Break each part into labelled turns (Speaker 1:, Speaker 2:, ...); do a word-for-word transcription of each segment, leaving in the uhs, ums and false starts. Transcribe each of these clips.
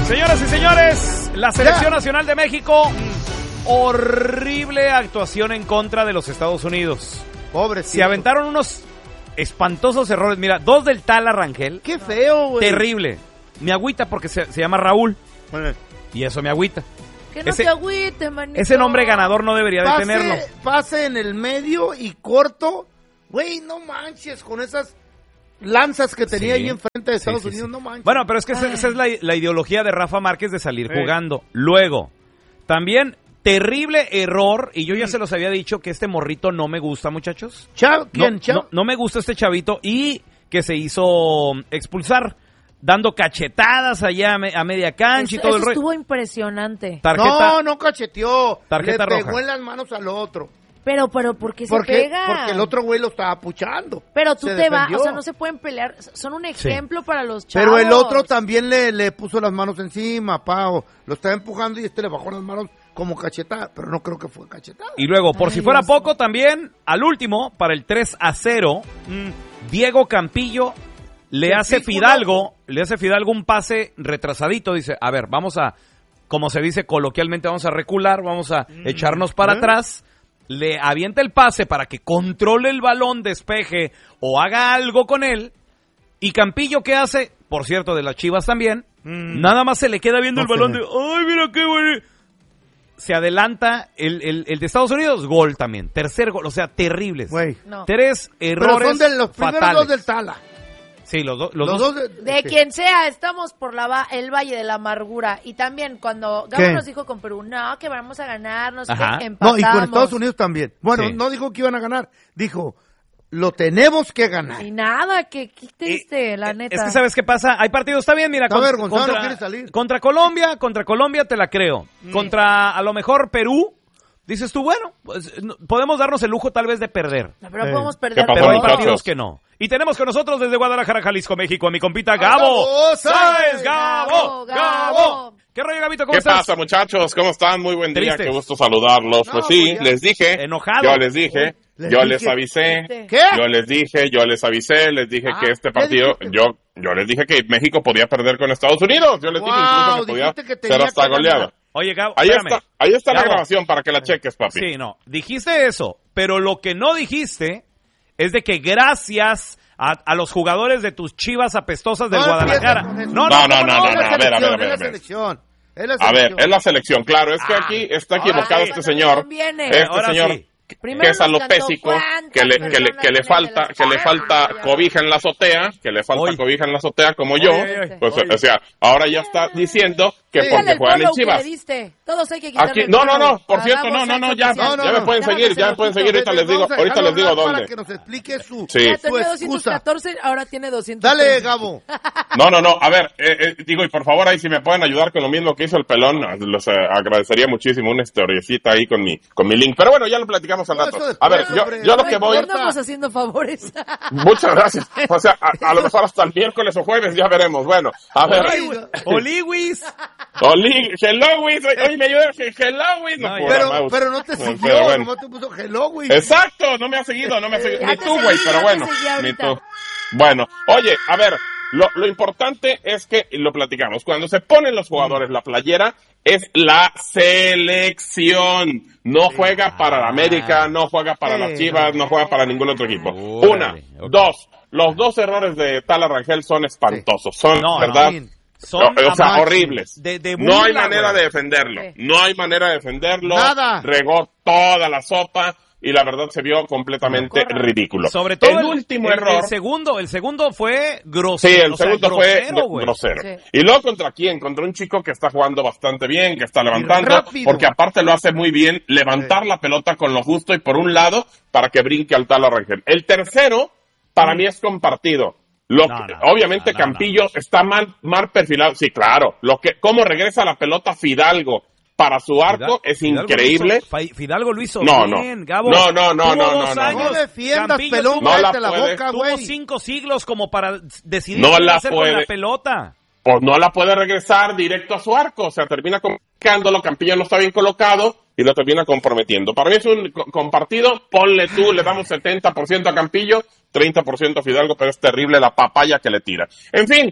Speaker 1: Señoras y señores, la Selección ya. Nacional de México, horrible actuación en contra de los Estados Unidos.
Speaker 2: Pobrecito.
Speaker 1: Se aventaron unos espantosos errores. Mira, dos del Tala Rangel.
Speaker 2: Qué feo, güey.
Speaker 1: Terrible. Me agüita porque se, se llama Raúl.
Speaker 2: Bueno.
Speaker 1: Y eso me agüita.
Speaker 3: Que no
Speaker 1: ese,
Speaker 3: te agüite, manito.
Speaker 1: Ese nombre ganador no debería
Speaker 2: pase,
Speaker 1: de tenerlo.
Speaker 2: Pase en el medio y corto. Güey, no manches con esas lanzas que tenía sí. ahí enfrente de Estados sí, sí, Unidos, sí. no manches.
Speaker 1: Bueno, pero es que esa, esa es la, la ideología de Rafa Márquez de salir sí. jugando. Luego, también, terrible error, y yo ya se los había dicho que este morrito no me gusta, muchachos.
Speaker 2: ¿Chao? ¿Quién?
Speaker 1: No,
Speaker 2: ¿Chao?
Speaker 1: No, no me gusta este chavito y que se hizo expulsar, dando cachetadas allá a, me, a media cancha
Speaker 3: eso,
Speaker 1: y todo
Speaker 3: eso
Speaker 1: el rollo.
Speaker 3: Estuvo impresionante.
Speaker 1: Tarjeta,
Speaker 2: no, no cacheteó.
Speaker 1: Tarjeta
Speaker 2: Le
Speaker 1: roja.
Speaker 2: pegó en las manos al otro.
Speaker 3: Pero, pero, ¿por qué se
Speaker 2: porque,
Speaker 3: pega?
Speaker 2: Porque el otro güey lo estaba puchando.
Speaker 3: Pero tú
Speaker 2: se
Speaker 3: te vas,
Speaker 2: defendió.
Speaker 3: o sea, no se pueden pelear. Son un ejemplo sí. para los chavos.
Speaker 2: Pero el otro también le, le puso las manos encima, Pau. Lo estaba empujando y este le bajó las manos como cachetada, pero no creo que fue cachetada.
Speaker 1: Y luego, por
Speaker 3: Ay,
Speaker 1: si fuera
Speaker 3: Dios.
Speaker 1: poco, también, al último, para el tres a cero, mm. Diego Campillo le
Speaker 2: ¿Qué
Speaker 1: hace
Speaker 2: pico,
Speaker 1: Fidalgo, no? le hace Fidalgo un pase retrasadito. Dice, a ver, vamos a, como se dice coloquialmente, vamos a recular, vamos a mm. echarnos para ¿Eh? atrás. Le avienta el pase para que controle el balón, despeje o haga algo con él. Y Campillo, ¿qué hace? Por cierto, de las Chivas también. Mm. Nada más se le queda viendo no el balón de, ¡ay, mira qué bueno! Se adelanta el, el, el de Estados Unidos, gol también. Tercer gol, o sea, terribles.
Speaker 2: No.
Speaker 1: Tres errores
Speaker 2: Pero son de los primeros
Speaker 1: fatales.
Speaker 2: dos del Tala.
Speaker 1: Sí, los, do, los,
Speaker 2: los
Speaker 1: dos.
Speaker 2: dos.
Speaker 3: De, de sí. quien sea, estamos por la va, el Valle de la Amargura. Y también cuando Gabo nos dijo con Perú, no, que vamos a ganar, no sé qué, empatamos.
Speaker 2: No, y con Estados Unidos también. Bueno,
Speaker 1: sí.
Speaker 2: no dijo que iban a ganar, dijo, lo tenemos que ganar.
Speaker 3: Y nada, que quitiste, eh, la neta.
Speaker 1: Es que, ¿sabes qué pasa? Hay partidos, está bien, mira.
Speaker 2: Está
Speaker 1: contra,
Speaker 2: vergonzado,
Speaker 1: contra,
Speaker 2: no quiere salir.
Speaker 1: Contra Colombia, contra Colombia te la creo. Mm. Contra, a lo mejor, Perú. Dices tú, bueno, pues, podemos darnos el lujo tal vez de perder.
Speaker 3: No, pero
Speaker 2: eh.
Speaker 3: podemos perder.
Speaker 1: Pero hay partidos que no. Y tenemos con nosotros desde Guadalajara, Jalisco, México, a mi compita Gabo.
Speaker 2: ¡Sáez!
Speaker 1: ¡Gabo! ¡Gabo! ¡Gabo! ¿Qué rollo, Gabito? ¿Cómo
Speaker 4: ¿Qué
Speaker 1: estás?
Speaker 4: pasa, muchachos? ¿Cómo están? Muy buen día,
Speaker 1: Tristes.
Speaker 4: qué gusto saludarlos.
Speaker 2: No,
Speaker 4: pues sí,
Speaker 2: pues
Speaker 4: les dije.
Speaker 1: Enojado.
Speaker 4: Yo les dije.
Speaker 2: Les
Speaker 4: yo
Speaker 2: dije.
Speaker 4: les avisé.
Speaker 2: ¿Qué?
Speaker 4: Yo les dije, yo les avisé, les dije
Speaker 2: Ah,
Speaker 4: que este
Speaker 2: ¿qué
Speaker 4: partido,
Speaker 2: dijiste?
Speaker 4: yo yo les dije que México podía perder con Estados Unidos. Yo les
Speaker 2: Wow,
Speaker 4: dije incluso que podía
Speaker 2: dijiste que tenía
Speaker 4: ser hasta
Speaker 2: que ganar.
Speaker 4: goleado.
Speaker 1: Oye, Gabo,
Speaker 4: Ahí
Speaker 1: espérame.
Speaker 4: está, ahí está la
Speaker 1: Gabo.
Speaker 4: grabación para que la cheques, papi.
Speaker 1: Sí, no. Dijiste eso, pero lo que no dijiste es de que gracias a, a los jugadores de tus Chivas apestosas del
Speaker 2: No,
Speaker 1: Guadalajara.
Speaker 2: empieza con eso.
Speaker 1: No,
Speaker 4: No,
Speaker 1: no,
Speaker 4: no,
Speaker 1: no,
Speaker 4: no, no,
Speaker 2: es la
Speaker 4: no, a ver, a ver, a
Speaker 2: selección,
Speaker 4: ver,
Speaker 2: es la
Speaker 4: a ver.
Speaker 2: selección. Es la
Speaker 4: A ver,
Speaker 2: selección.
Speaker 4: es la selección, claro, es que
Speaker 1: Ah,
Speaker 4: aquí está
Speaker 3: ahora
Speaker 4: equivocado
Speaker 3: sí,
Speaker 4: este
Speaker 3: cuando
Speaker 4: señor.
Speaker 3: conviene.
Speaker 4: Este
Speaker 1: Ahora
Speaker 4: señor
Speaker 1: sí.
Speaker 3: Primero
Speaker 4: que es
Speaker 3: nos
Speaker 4: alopésico,
Speaker 3: cantó cuántas
Speaker 4: que le, que le,
Speaker 3: personas
Speaker 4: que le
Speaker 3: vienen
Speaker 4: falta,
Speaker 3: de los-
Speaker 4: que le
Speaker 3: Ah,
Speaker 4: falta
Speaker 3: ya.
Speaker 4: cobija en la azotea, que le falta
Speaker 1: Oy.
Speaker 4: cobija en la azotea como yo,
Speaker 1: Oy, oy, oy.
Speaker 4: pues,
Speaker 1: Oy.
Speaker 4: o sea, ahora ya está diciendo que
Speaker 2: Sí.
Speaker 4: porque
Speaker 3: Dale el
Speaker 4: juegan en
Speaker 3: follow que
Speaker 4: Chivas.
Speaker 3: le diste. Todos hay que quitarle
Speaker 4: Aquí,
Speaker 3: el
Speaker 4: no, no,
Speaker 3: follow.
Speaker 4: no, por
Speaker 3: A
Speaker 4: cierto,
Speaker 3: Gabo
Speaker 4: no, no, no,
Speaker 3: Sánchez
Speaker 4: ya,
Speaker 3: oficial.
Speaker 2: No, no,
Speaker 4: ya me
Speaker 2: no.
Speaker 4: pueden
Speaker 3: Déjame
Speaker 4: seguir,
Speaker 3: que
Speaker 4: ya
Speaker 3: se
Speaker 4: me
Speaker 3: lo
Speaker 4: pueden
Speaker 3: quito.
Speaker 4: seguir, ahorita les digo,
Speaker 2: Vamos a
Speaker 4: ahorita
Speaker 2: dejarlo
Speaker 4: les digo
Speaker 2: hablar Para
Speaker 4: dónde.
Speaker 2: que nos explique su,
Speaker 4: Sí.
Speaker 3: Ya
Speaker 2: su
Speaker 3: tenía
Speaker 2: excusa.
Speaker 3: doscientos catorce, ahora tiene doscientos.
Speaker 2: Dale, Gabo.
Speaker 4: No, no, no, a ver, eh, eh, digo, y por favor ahí si me pueden ayudar con lo mismo que hizo el pelón, los eh, agradecería muchísimo una historiecita ahí con mi, con mi link, pero bueno, ya lo platicamos al
Speaker 2: No,
Speaker 4: rato.
Speaker 2: eso después,
Speaker 4: A ver, yo,
Speaker 2: hombre.
Speaker 4: yo lo que voy...
Speaker 3: No andamos haciendo favores.
Speaker 4: Muchas gracias. O sea, a, a lo mejor hasta el miércoles o jueves ya veremos. Bueno, a ver.
Speaker 1: Oliwis.
Speaker 4: Oli, hello, Wiz. Oye, me ayuda. Hello, Wiz. No,
Speaker 1: No,
Speaker 4: puedo,
Speaker 2: Pero,
Speaker 4: mouse.
Speaker 2: pero no te
Speaker 4: Pero
Speaker 2: siguió,
Speaker 4: bueno.
Speaker 2: nomás te puso hello, güey.
Speaker 4: Exacto, no me ha seguido, no me ha seguido.
Speaker 3: Ya
Speaker 4: Ni
Speaker 3: te
Speaker 4: tú,
Speaker 3: seguí,
Speaker 4: güey,
Speaker 3: ya
Speaker 4: pero
Speaker 3: te
Speaker 4: bueno.
Speaker 3: seguí
Speaker 4: Ni
Speaker 3: ahorita.
Speaker 4: tú. Bueno, oye, a ver, lo, lo importante es que, y lo platicamos, cuando se ponen los jugadores la playera, es la selección. No juega para la América, no juega para las Chivas, no juega para ningún otro equipo. Una,
Speaker 1: Órale, ok.
Speaker 4: dos, los dos errores de Tala Rangel son espantosos, son,
Speaker 1: No,
Speaker 4: ¿verdad?
Speaker 2: no.
Speaker 1: Son
Speaker 4: No, o sea,
Speaker 1: amas-
Speaker 4: horribles.
Speaker 1: De, de
Speaker 4: no hay
Speaker 1: burla,
Speaker 4: manera
Speaker 1: güey.
Speaker 4: de defenderlo.
Speaker 3: Sí.
Speaker 4: No hay manera de defenderlo.
Speaker 2: Nada.
Speaker 4: Regó toda la sopa y la verdad se vio completamente
Speaker 3: Correcto.
Speaker 4: ridículo.
Speaker 1: Sobre todo
Speaker 4: el, último
Speaker 1: el,
Speaker 4: error.
Speaker 1: El segundo, el segundo fue
Speaker 4: Sí,
Speaker 1: grosero.
Speaker 4: el
Speaker 1: o sea,
Speaker 4: segundo fue
Speaker 1: grosero,
Speaker 4: gr-
Speaker 1: güey.
Speaker 4: grosero.
Speaker 3: Sí.
Speaker 4: Y luego contra quién? Contra un chico que está jugando bastante bien, que está levantando,
Speaker 2: rápido.
Speaker 4: porque aparte lo hace muy bien, levantar
Speaker 2: Sí.
Speaker 4: la pelota con lo justo y por un lado para que brinque al Tala Rangel. El tercero, para mí es compartido. Lo
Speaker 1: No,
Speaker 4: que-
Speaker 1: no,
Speaker 4: obviamente
Speaker 1: no, no,
Speaker 4: Campillo
Speaker 1: no.
Speaker 4: está mal, mal perfilado. Sí, claro. Lo que, cómo regresa la pelota Fidalgo para su arco
Speaker 1: Fidal-
Speaker 4: es
Speaker 1: Fidalgo
Speaker 4: increíble.
Speaker 1: lo hizo- Fi- Fidalgo lo hizo
Speaker 4: No,
Speaker 1: bien,
Speaker 4: no.
Speaker 1: Gabo.
Speaker 4: No, no, no,
Speaker 1: Tuvo
Speaker 4: no,
Speaker 1: dos
Speaker 4: no, no,
Speaker 1: años.
Speaker 2: No defiendas,
Speaker 1: Campillo
Speaker 2: pelón,
Speaker 1: tuvo-
Speaker 4: No la
Speaker 2: cállate la
Speaker 4: puede.
Speaker 2: boca,
Speaker 1: Tuvo
Speaker 2: güey.
Speaker 1: cinco siglos como para decidir
Speaker 4: No
Speaker 1: qué
Speaker 4: la
Speaker 1: hacer con
Speaker 4: puede.
Speaker 1: la pelota.
Speaker 4: Pues no la puede regresar directo a su arco, o sea, termina colocándolo, Campillo no está bien colocado y lo termina comprometiendo. Para mí es un co- compartido, ponle tú, le damos setenta por ciento a Campillo, treinta por ciento a Fidalgo, pero es terrible la papaya que le tira. En fin,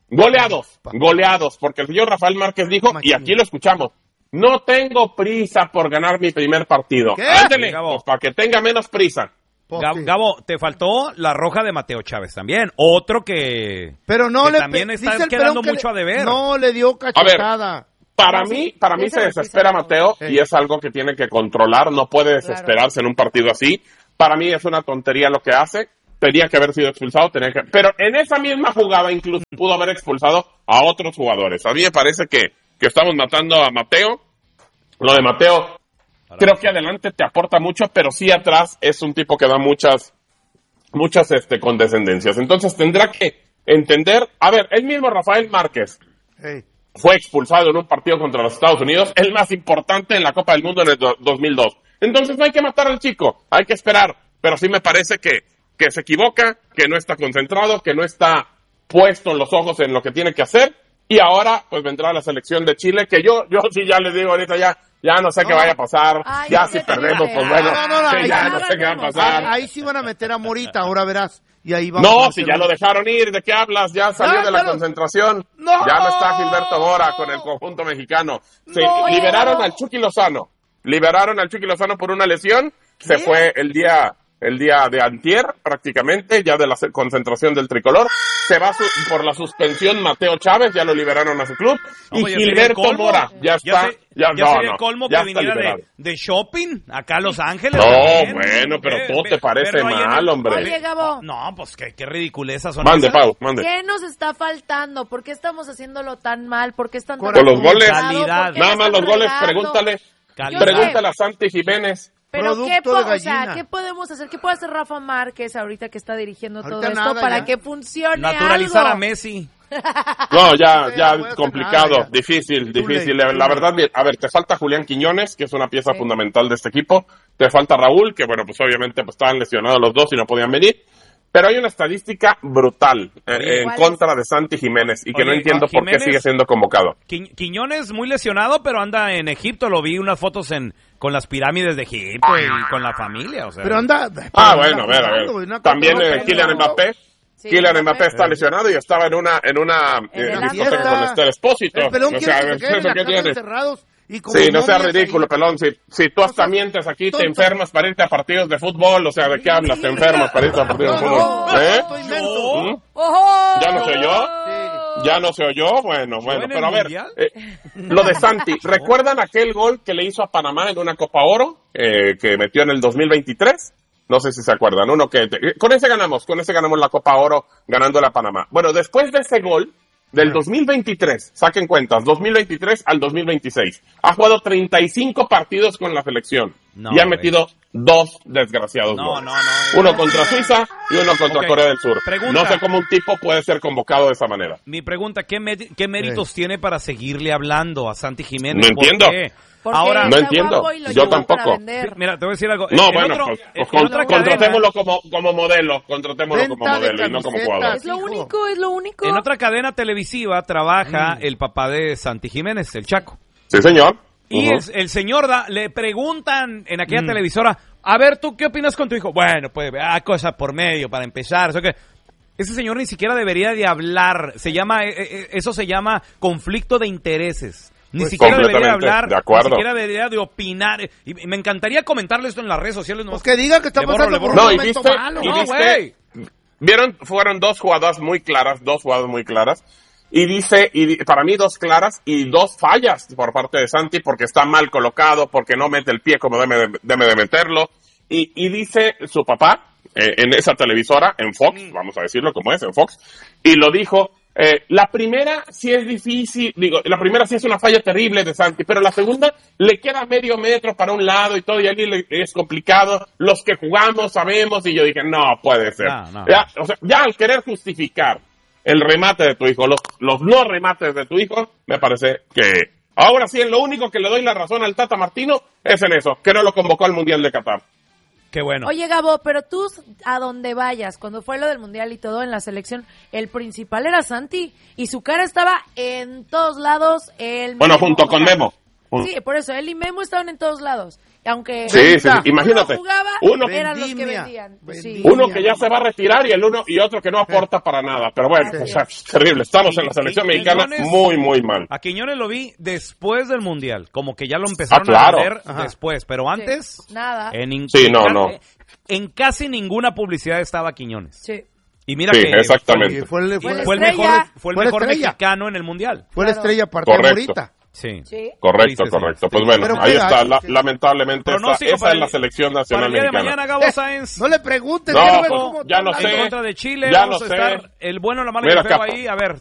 Speaker 4: Goleados, goleados, porque el señor Rafael Márquez dijo, y aquí lo escuchamos, no tengo prisa por ganar mi primer partido.
Speaker 2: ¿Qué?
Speaker 4: Ándele,
Speaker 1: Sí, Gabo.
Speaker 4: pues, para que tenga menos prisa.
Speaker 1: Gabo, Gabo, te faltó la roja de Mateo Chávez también. Otro que,
Speaker 2: Pero no
Speaker 1: que
Speaker 2: le
Speaker 1: también está
Speaker 2: dice el
Speaker 1: quedando
Speaker 2: pelón que
Speaker 1: mucho
Speaker 2: le-
Speaker 1: a deber.
Speaker 2: No le dio cachetada.
Speaker 4: Para
Speaker 3: Ah,
Speaker 4: mí,
Speaker 3: sí,
Speaker 4: para mí
Speaker 3: ese
Speaker 4: se
Speaker 3: lo
Speaker 4: desespera
Speaker 3: pisan
Speaker 4: Mateo
Speaker 2: todos.
Speaker 4: y es algo que tiene que controlar, no puede desesperarse en un partido así. Para mí es una tontería lo que hace, tenía que haber sido expulsado, tenía que... pero en esa misma jugada incluso pudo haber expulsado a otros jugadores. A mí me parece que, que estamos matando a Mateo. Lo de Mateo, creo que adelante te aporta mucho, pero sí atrás es un tipo que da muchas, muchas este, condescendencias. Entonces tendrá que entender, a ver, el mismo Rafael Márquez
Speaker 2: Hey.
Speaker 4: fue expulsado en un partido contra los Estados Unidos, el más importante en la Copa del Mundo en el do- dos mil dos. Entonces no hay que matar al chico, hay que esperar. Pero sí me parece que, que se equivoca, que no está concentrado, que no está puesto los ojos en lo que tiene que hacer. Y ahora, pues vendrá la selección de Chile, que yo, yo sí ya les digo ahorita ya, ya no sé qué vaya a pasar.
Speaker 3: Ay,
Speaker 4: ya
Speaker 3: no
Speaker 4: si
Speaker 3: sé qué
Speaker 4: perdemos,
Speaker 3: dice.
Speaker 4: pues bueno,
Speaker 2: No, no, no,
Speaker 4: sí,
Speaker 2: ahí
Speaker 4: ya
Speaker 2: sí
Speaker 4: no
Speaker 3: van
Speaker 4: sé qué va a
Speaker 3: a-
Speaker 4: pasar.
Speaker 2: Ahí sí van a meter a Morita, ahora verás. Y ahí vamos
Speaker 4: No,
Speaker 2: a
Speaker 4: si
Speaker 2: meter-
Speaker 4: ya lo dejaron ir, ¿de qué hablas? Ya salió
Speaker 2: No,
Speaker 4: de la
Speaker 2: ya lo-
Speaker 4: concentración.
Speaker 2: ¡No!
Speaker 4: Ya no está Gilberto Mora con el conjunto mexicano. Se
Speaker 2: ¡No!
Speaker 4: liberaron al Chucky Lozano. Liberaron al Chucky Lozano por una lesión. Se
Speaker 2: ¿Qué?
Speaker 4: fue el día el día de antier, prácticamente, ya de la se- concentración del tricolor. Se va su- por la suspensión Mateo Chávez, ya lo liberaron a su club.
Speaker 1: No,
Speaker 4: y
Speaker 1: pues ya sería el
Speaker 4: Gilberto
Speaker 1: colmo.
Speaker 4: Mora, ya está.
Speaker 1: se-
Speaker 4: Ya,
Speaker 1: ya
Speaker 4: no,
Speaker 1: sería
Speaker 4: no,
Speaker 1: el colmo
Speaker 4: ya
Speaker 1: que
Speaker 4: está
Speaker 1: viniera
Speaker 4: liberado.
Speaker 1: de, de shopping acá a Los Ángeles.
Speaker 4: No,
Speaker 1: también.
Speaker 4: bueno, pero
Speaker 1: Ve-
Speaker 4: todo
Speaker 1: ve-
Speaker 4: te parece
Speaker 1: verlo ahí en
Speaker 4: mal,
Speaker 1: el-
Speaker 4: hombre.
Speaker 3: Oye, Gabo.
Speaker 1: No, pues qué, qué ridiculezas son
Speaker 4: Mande,
Speaker 1: esas.
Speaker 4: Pau, mande.
Speaker 3: ¿Qué nos está faltando? ¿Por qué estamos haciéndolo tan mal? ¿Por qué están tan
Speaker 2: Con
Speaker 4: los goles.
Speaker 3: organizados?
Speaker 1: Calidad.
Speaker 3: ¿Por qué
Speaker 4: Nada
Speaker 3: la
Speaker 4: más
Speaker 3: están
Speaker 4: los goles,
Speaker 3: regando?
Speaker 4: pregúntale.
Speaker 1: Calidad.
Speaker 4: Pregúntale a Santi Jiménez.
Speaker 3: Pero
Speaker 2: Producto
Speaker 3: ¿qué, po-
Speaker 2: de
Speaker 3: o sea,
Speaker 2: gallina.
Speaker 3: ¿qué podemos hacer? ¿Qué puede hacer Rafa Márquez ahorita que está dirigiendo todo
Speaker 2: Ahorita
Speaker 3: esto
Speaker 2: nada,
Speaker 3: para
Speaker 2: ya.
Speaker 3: que funcione
Speaker 1: Naturalizar
Speaker 3: algo?
Speaker 1: a Messi.
Speaker 4: No, ya,
Speaker 2: Sí,
Speaker 4: ya,
Speaker 2: no voy a hacer
Speaker 4: complicado,
Speaker 2: nada, ya.
Speaker 4: difícil,
Speaker 2: Too
Speaker 4: difícil.
Speaker 2: late,
Speaker 4: La
Speaker 2: too
Speaker 4: verdad, bien, a ver, te falta Julián Quiñones, que es una pieza
Speaker 3: Sí.
Speaker 4: fundamental de este equipo. Te falta Raúl, que bueno, pues obviamente pues estaban lesionados los dos y no podían venir. Pero hay una estadística brutal eh,
Speaker 1: Oye,
Speaker 4: en
Speaker 3: ¿cuál
Speaker 4: contra de Santi Jiménez y que no
Speaker 1: Oye,
Speaker 4: entiendo
Speaker 1: ¿a
Speaker 4: por qué
Speaker 1: Jiménez?
Speaker 4: sigue siendo convocado.
Speaker 1: Qui- Quiñones muy lesionado, pero anda en Egipto. Lo vi unas fotos en con las pirámides de Egipto y con la familia. O sea,
Speaker 2: Pero anda...
Speaker 4: Ah,
Speaker 2: pero
Speaker 4: bueno,
Speaker 2: anda
Speaker 4: a ver, a
Speaker 2: jugando, güey,
Speaker 4: ver.
Speaker 2: una
Speaker 4: También
Speaker 2: cosa
Speaker 4: eh,
Speaker 2: no,
Speaker 4: Kylian
Speaker 2: no.
Speaker 4: Mbappé.
Speaker 3: Sí,
Speaker 4: Kylian
Speaker 3: Mbappé.
Speaker 4: Mbappé está lesionado y estaba en una en una
Speaker 3: En
Speaker 4: eh,
Speaker 3: el
Speaker 4: discoteca
Speaker 2: fiesta.
Speaker 4: con Esther Espósito.
Speaker 2: El pelón
Speaker 4: O
Speaker 2: quiere
Speaker 4: sea,
Speaker 2: que se queden en
Speaker 4: ¿eso
Speaker 2: la
Speaker 4: qué
Speaker 2: casa
Speaker 4: tiene?
Speaker 2: encerrados y como
Speaker 4: Sí, no sea
Speaker 2: momias
Speaker 4: ridículo,
Speaker 2: ahí.
Speaker 4: pelón. Si, si tú hasta
Speaker 2: No seas
Speaker 4: mientes aquí, te
Speaker 2: tonto.
Speaker 4: enfermas para irte a partidos de fútbol. O sea, ¿de qué hablas? Te enfermas para irte a partidos de
Speaker 2: No,
Speaker 4: fútbol.
Speaker 2: no,
Speaker 4: ¿Eh?
Speaker 2: estoy menso.
Speaker 4: ¿Mm?
Speaker 3: ¡Ojo!
Speaker 4: ¿Ya no se oyó?
Speaker 2: Sí.
Speaker 4: ¿Ya no se oyó? Bueno, bueno.
Speaker 1: en el
Speaker 4: Pero a ver,
Speaker 1: Mundial?
Speaker 4: eh, lo de Santi. ¿Recuerdan aquel gol que le hizo a Panamá en una Copa Oro eh, que metió en el dos mil veintitrés? No sé si se acuerdan. Uno que eh, con ese ganamos, con ese ganamos la Copa Oro ganándole a Panamá. Bueno, después de ese gol del dos mil veintitrés, saquen cuentas, dos mil veintitrés al dos mil veintiséis, ha jugado treinta y cinco partidos con la selección
Speaker 1: No,
Speaker 4: y ha
Speaker 1: güey.
Speaker 4: metido dos desgraciados
Speaker 1: No,
Speaker 4: goles.
Speaker 1: no, no.
Speaker 4: Uno contra Suiza y uno contra
Speaker 1: Ok.
Speaker 4: Corea del Sur.
Speaker 1: Pregunta.
Speaker 4: No sé cómo un tipo puede ser convocado de esa manera.
Speaker 1: Mi pregunta, ¿qué, med- qué méritos tiene para seguirle hablando a Santi Jiménez?
Speaker 4: No
Speaker 1: ¿Por
Speaker 4: entiendo.
Speaker 1: qué?
Speaker 3: Porque
Speaker 1: Ahora,
Speaker 4: No
Speaker 3: está
Speaker 4: entiendo.
Speaker 3: guapo y lo
Speaker 4: Yo
Speaker 3: llevó para
Speaker 4: tampoco.
Speaker 3: vender.
Speaker 1: mira, te voy a decir algo.
Speaker 4: No,
Speaker 1: En
Speaker 4: bueno,
Speaker 1: otro-
Speaker 4: pues,
Speaker 1: en
Speaker 4: pues, con-
Speaker 1: otra cadena-
Speaker 4: contratémoslo como, como modelo, contratémoslo como
Speaker 2: Venta de
Speaker 4: modelo y no como
Speaker 2: camisetas.
Speaker 4: jugador.
Speaker 3: Es lo
Speaker 2: Hijo.
Speaker 3: único, es lo único.
Speaker 1: En otra cadena televisiva trabaja
Speaker 4: Mm.
Speaker 1: el papá de Santi Jiménez, el Chaco.
Speaker 4: Sí, señor.
Speaker 1: Y
Speaker 4: Ujú.
Speaker 1: el, el señor da, le preguntan en aquella
Speaker 2: Mm.
Speaker 1: televisora, a ver, ¿tú qué opinas con tu hijo? Bueno, pues, ah, cosa por medio para empezar. Eso que, ese señor ni siquiera debería de hablar. Se llama, eh, eh, eso se llama conflicto de intereses. Ni
Speaker 2: Pues
Speaker 1: siquiera debería de
Speaker 4: completamente,
Speaker 1: hablar,
Speaker 4: de acuerdo.
Speaker 1: ni siquiera debería de opinar. Y, y me encantaría comentarle esto en las redes sociales.
Speaker 2: Pues
Speaker 1: nomás
Speaker 2: que diga que está
Speaker 1: le borro,
Speaker 2: pasando
Speaker 1: le borro.
Speaker 2: por un
Speaker 4: No, y
Speaker 2: momento
Speaker 4: viste,
Speaker 2: malo.
Speaker 4: y
Speaker 1: No,
Speaker 4: viste,
Speaker 1: güey.
Speaker 4: vieron, fueron dos jugadas muy claras, dos jugadas muy claras, y dice, y di- para mí dos claras y dos fallas por parte de Santi, porque está mal colocado, porque no mete el pie como debe de, debe de meterlo, y, y dice su papá, eh, en esa televisora, en Fox, vamos a decirlo como es, en Fox, y lo dijo, eh, la primera sí es difícil, digo, la primera sí es una falla terrible de Santi, pero la segunda le queda medio metro para un lado y todo, y ahí le- es complicado, los que jugamos sabemos, y yo dije, no puede ser.
Speaker 1: No, no.
Speaker 4: Ya, o sea, ya al querer justificar el remate de tu hijo, los, los no remates de tu hijo, me parece que ahora sí, en lo único que le doy la razón al Tata Martino es en eso, que no lo convocó al Mundial de Qatar.
Speaker 1: Qué bueno.
Speaker 3: Oye, Gabo, pero tú a donde vayas, cuando fue lo del Mundial y todo en la selección, el principal era Santi y su cara estaba en todos lados. El
Speaker 4: Bueno,
Speaker 3: Memo,
Speaker 4: junto
Speaker 3: o
Speaker 4: con
Speaker 3: sea,
Speaker 4: Memo.
Speaker 3: Sí, por eso, él y Memo estaban en todos lados. Aunque
Speaker 4: sí, sí, imagínate,
Speaker 3: uno jugaba,
Speaker 4: uno
Speaker 3: eran los que vendían. Sí.
Speaker 4: Uno que ya se va a retirar y el uno y otro que no aporta para nada. Pero bueno, o sea, es terrible. Estamos en la selección mexicana muy, muy mal.
Speaker 1: A Quiñones lo vi después del Mundial, como que ya lo empezaron
Speaker 4: ah, claro.
Speaker 1: a vender Ajá. después, pero antes
Speaker 3: sí. nada.
Speaker 1: En,
Speaker 4: sí, no, no.
Speaker 1: En casi ninguna publicidad estaba Quiñones.
Speaker 3: Sí.
Speaker 1: Y mira
Speaker 4: sí,
Speaker 1: que
Speaker 4: exactamente.
Speaker 2: Fue, fue,
Speaker 3: fue,
Speaker 2: fue,
Speaker 1: fue el mejor, fue el
Speaker 2: fue
Speaker 1: mejor
Speaker 2: estrella.
Speaker 1: mexicano en el Mundial.
Speaker 2: Fue
Speaker 3: claro.
Speaker 2: la estrella partida ahorita.
Speaker 1: Sí.
Speaker 3: sí.
Speaker 4: Correcto,
Speaker 1: sí,
Speaker 4: correcto.
Speaker 1: sí,
Speaker 4: Pues
Speaker 1: sí.
Speaker 4: bueno,
Speaker 2: Pero
Speaker 4: ahí
Speaker 2: mira,
Speaker 4: está.
Speaker 2: sí,
Speaker 4: La,
Speaker 2: sí.
Speaker 4: lamentablemente, esa, esa es la selección nacional
Speaker 1: para el día de
Speaker 4: mexicana.
Speaker 1: mañana, Gabo Sáenz.
Speaker 2: No le preguntes.
Speaker 4: No,
Speaker 2: ya, no
Speaker 4: pues,
Speaker 2: cómo
Speaker 4: ya no
Speaker 1: En
Speaker 4: sé.
Speaker 1: contra de Chile,
Speaker 4: ya
Speaker 1: vamos
Speaker 4: no
Speaker 1: a
Speaker 4: sé.
Speaker 1: estar el bueno, la mala
Speaker 4: Mira,
Speaker 1: y el feo
Speaker 4: capa.
Speaker 1: ahí. A ver,